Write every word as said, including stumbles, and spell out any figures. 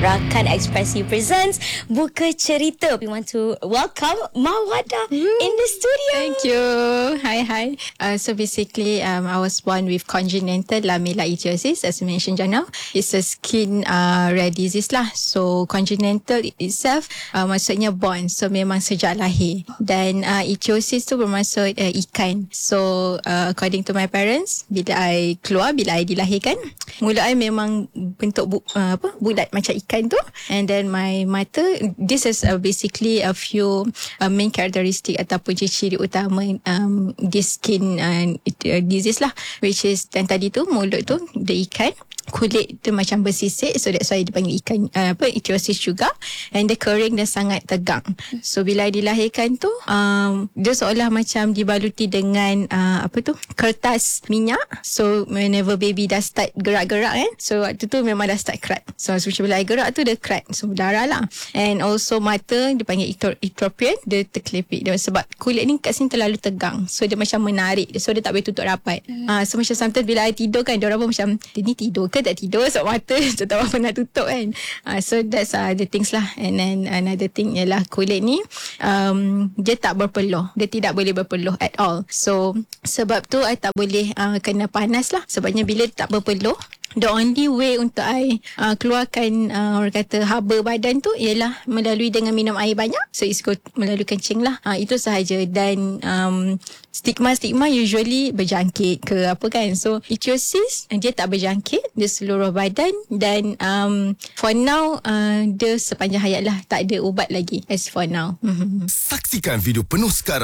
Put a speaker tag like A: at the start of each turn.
A: Rakan Ekspresi presents Buka Cerita. We want to welcome Mawada in the studio.
B: Thank you. Hi, hi. Uh, so basically, um, I was born with congenital lamellar-ichthyosis, as mentioned just now. It's a skin uh, rare disease lah. So congenital itself uh, maksudnya born. So memang sejak lahir. Dan uh, ichthyosis tu bermaksud uh, ikan. So uh, according to my parents, bila I keluar, bila I dilahirkan, mulut I memang bentuk bu, uh, apa bulat macam ikan tu. And then my mata, this is uh, basically a few uh, main characteristic ataupun ciri utama um, this skin uh, disease lah, which is yang tadi tu mulut tu dia ikan, kulit tu macam bersisik, so that's why dipanggil ikan uh, apa ichthyosis juga. And dia kering dan sangat tegang. So bila dilahirkan tu um, dia seolah macam dibaluti dengan uh, apa tu kertas minyak. So whenever baby dah start gerak-gerak kan, so waktu tu memang dah start crack. So macam bila I gerak tu dia crack, so darah lah. And also mata dipanggil ectropion, dia terkelepit dia, sebab kulit ni kat sini terlalu tegang, so dia macam menarik, so dia tak boleh tutup rapat. hmm. uh, So macam sometimes bila I tidur kan, diorang pun macam dia ni tidur ke tak tidur, sebab mata tak tahu apa nak tutup kan. uh, So that's uh, the things lah. And then another thing ialah kulit ni um, dia tak berpeluh, dia tidak boleh berpeluh at all. So sebab tu I tak boleh uh, kena panas lah. Sebabnya bila tak berpeluh, the only way untuk I uh, keluarkan uh, orang kata haba badan tu ialah melalui dengan minum air banyak. So it's go melalui kencing lah. uh, Itu sahaja. Dan um, stigma-stigma usually berjangkit ke apa kan. So ichthyosis dia tak berjangkit, dia seluruh badan. Dan um, for now uh, dia sepanjang hayat lah, tak ada ubat lagi as for now.
C: Saksikan video penuh sekarang.